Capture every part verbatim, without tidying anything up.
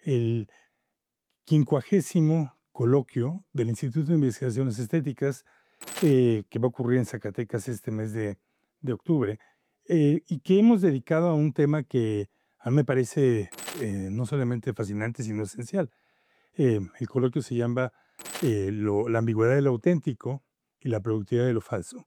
el quincuagésimo coloquio del Instituto de Investigaciones Estéticas, eh, que va a ocurrir en Zacatecas este mes de, de octubre, eh, y que hemos dedicado a un tema que a mí me parece eh, no solamente fascinante, sino esencial. Eh, el coloquio se llama eh, lo- La ambigüedad de lo auténtico y la productividad de lo falso.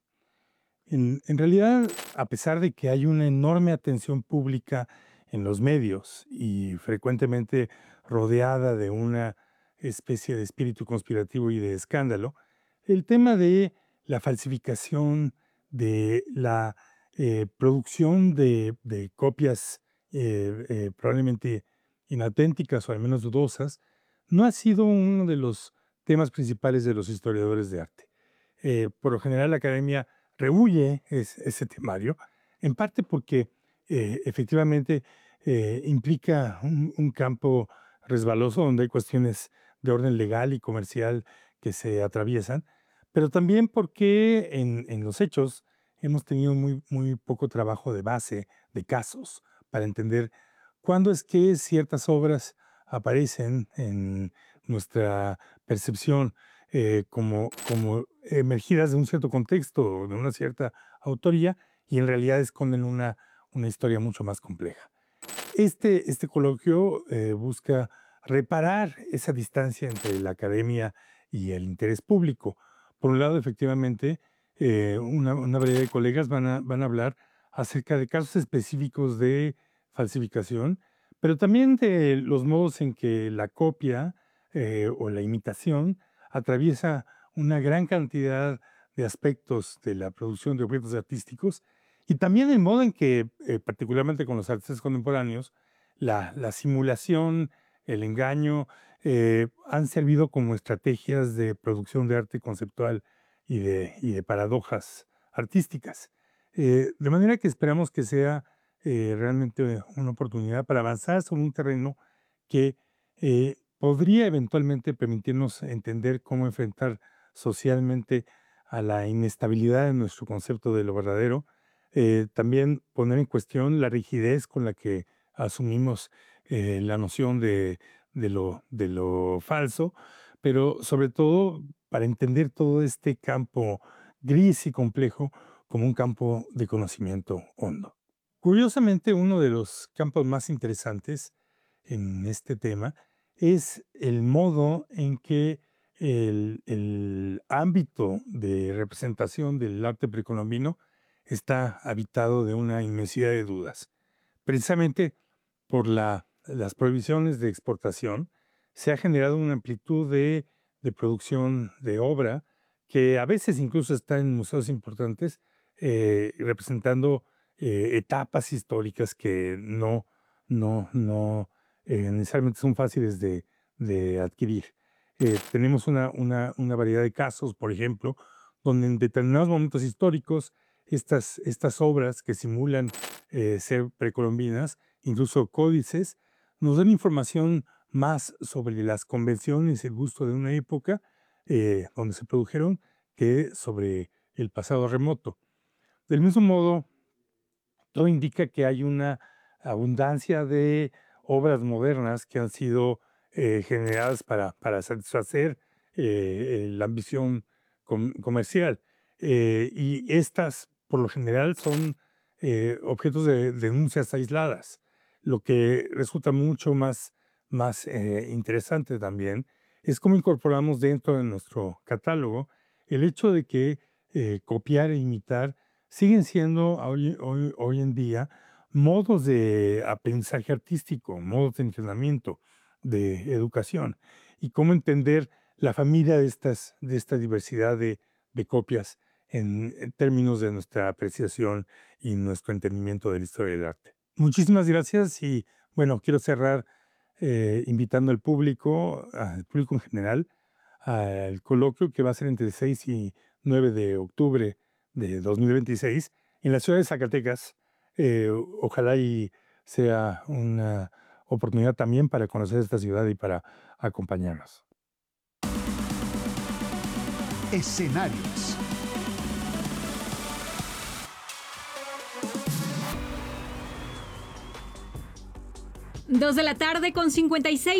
En, en realidad, a pesar de que hay una enorme atención pública en los medios y frecuentemente rodeada de una especie de espíritu conspirativo y de escándalo, el tema de la falsificación, de la eh, producción de, de copias eh, eh, probablemente inauténticas o al menos dudosas, no ha sido uno de los temas principales de los historiadores de arte. Eh, por lo general, la academia rehúye es- ese temario, en parte porque eh, efectivamente eh, implica un, un campo resbaloso donde hay cuestiones de orden legal y comercial que se atraviesan, pero también porque en, en los hechos hemos tenido muy, muy poco trabajo de base, de casos, para entender cuándo es que ciertas obras aparecen en nuestra percepción eh, como, como emergidas de un cierto contexto, de una cierta autoría, y en realidad esconden una, una historia mucho más compleja. Este, este coloquio eh, busca reparar esa distancia entre la academia y el interés público. Por un lado, efectivamente, eh, una, una variedad de colegas van a, van a hablar acerca de casos específicos de falsificación, pero también de los modos en que la copia eh, o la imitación atraviesa una gran cantidad de aspectos de la producción de objetos artísticos y también el modo en que, eh, particularmente con los artistas contemporáneos, la, la simulación, el engaño, eh, han servido como estrategias de producción de arte conceptual y de, y de paradojas artísticas. Eh, de manera que esperamos que sea eh, realmente una oportunidad para avanzar sobre un terreno que eh, podría eventualmente permitirnos entender cómo enfrentar socialmente a la inestabilidad de nuestro concepto de lo verdadero, eh, también poner en cuestión la rigidez con la que asumimos eh, la noción de, de lo, de lo falso, pero sobre todo para entender todo este campo gris y complejo como un campo de conocimiento hondo. Curiosamente, uno de los campos más interesantes en este tema es el modo en que el, el ámbito de representación del arte precolombino está habitado de una inmensidad de dudas. Precisamente por la- las prohibiciones de exportación, se ha generado una amplitud de, de producción de obra que a veces incluso está en museos importantes, eh, representando eh, etapas históricas que no, no, no eh, necesariamente son fáciles de, de adquirir. Eh, tenemos una, una, una variedad de casos, por ejemplo, donde en determinados momentos históricos estas, estas obras que simulan eh, ser precolombinas, incluso códices, nos dan información más sobre las convenciones y el gusto de una época eh, donde se produjeron que sobre el pasado remoto. Del mismo modo, todo indica que hay una abundancia de obras modernas que han sido eh, generadas para, para satisfacer eh, eh, la ambición com- comercial. Eh, y estas, por lo general, son eh, objetos de denuncias aisladas. Lo que resulta mucho más, más eh, interesante también es cómo incorporamos dentro de nuestro catálogo el hecho de que eh, copiar e imitar siguen siendo hoy, hoy, hoy en día modos de aprendizaje artístico, modos de entrenamiento, de educación, y cómo entender la familia de, estas, de esta diversidad de, de copias en, en términos de nuestra apreciación y nuestro entendimiento de la historia del arte. Muchísimas gracias y bueno, quiero cerrar eh, invitando al público, al público en general, al coloquio que va a ser entre el seis y nueve de octubre de dos mil veintiséis en la ciudad de Zacatecas. Eh, ojalá y sea una oportunidad también para conocer esta ciudad y para acompañarnos. Escenarios. Dos de la tarde con cincuenta y seis